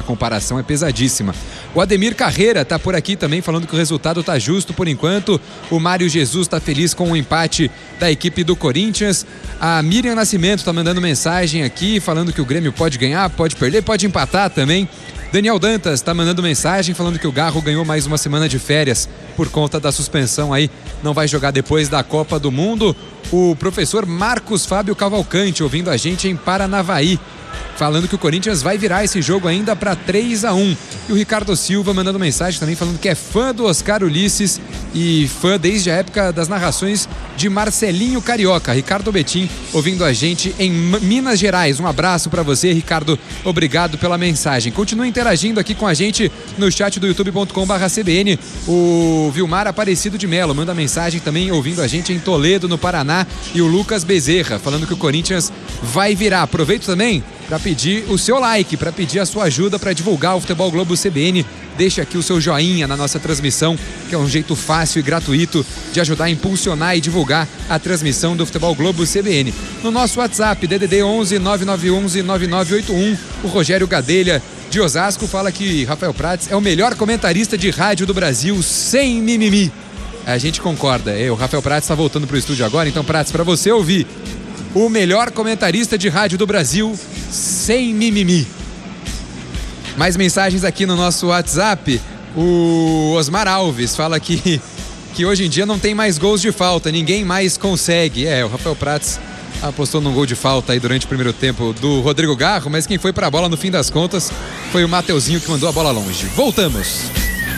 comparação é pesadíssima. O Ademir Carreira tá por aqui também falando que o resultado tá justo por enquanto. O Mário Jesus tá feliz com o empate da equipe do Corinthians. A Miriam Nascimento tá mandando mensagem aqui falando que o Grêmio pode ganhar, pode perder, pode empatar também. Daniel Dantas está mandando mensagem falando que o Garro ganhou mais uma semana de férias por conta da suspensão aí, não vai jogar depois da Copa do Mundo. O professor Marcos Fábio Cavalcante ouvindo a gente em Paranavaí, falando que o Corinthians vai virar esse jogo ainda para 3-1. E o Ricardo Silva mandando mensagem também falando que é fã do Oscar Ulisses e fã desde a época das narrações de Marcelinho Carioca. Ricardo Betim ouvindo a gente em Minas Gerais. Um abraço para você, Ricardo. Obrigado pela mensagem. Continue interagindo aqui com a gente no chat do youtube.com/CBN. O Vilmar Aparecido de Melo manda mensagem também ouvindo a gente em Toledo, no Paraná. E o Lucas Bezerra falando que o Corinthians vai virar. Aproveito também para pedir o seu like, para pedir a sua ajuda para divulgar o Futebol Globo CBN. Deixe aqui o seu joinha na nossa transmissão, que é um jeito fácil e gratuito de ajudar a impulsionar e divulgar a transmissão do Futebol Globo CBN. No nosso WhatsApp, DDD 11 9911 9981, o Rogério Gadelha de Osasco fala que Rafael Prats é o melhor comentarista de rádio do Brasil, sem mimimi. A gente concorda. O Rafael Prats está voltando para o estúdio agora, então, Prats, para você ouvir o melhor comentarista de rádio do Brasil, sem mimimi. Mais mensagens aqui no nosso WhatsApp. O Osmar Alves fala que hoje em dia não tem mais gols de falta, ninguém mais consegue. O Rafael Prats apostou num gol de falta aí durante o primeiro tempo do Rodrigo Garro, mas quem foi para a bola no fim das contas foi o Mateuzinho, que mandou a bola longe. Voltamos!